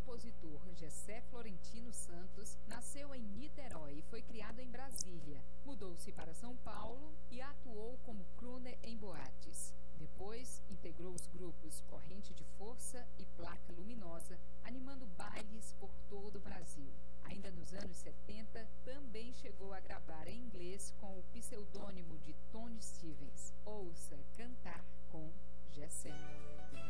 compositor Gessé Florentino Santos nasceu em Niterói e foi criado em Brasília. Mudou-se para São Paulo e atuou como crooner em boates. Depois, integrou os grupos Corrente de Força e Placa Luminosa, animando bailes por todo o Brasil. Ainda nos anos 70, também chegou a gravar em inglês com o pseudônimo de Tony Stevens. Ouça Cantar com Gessé.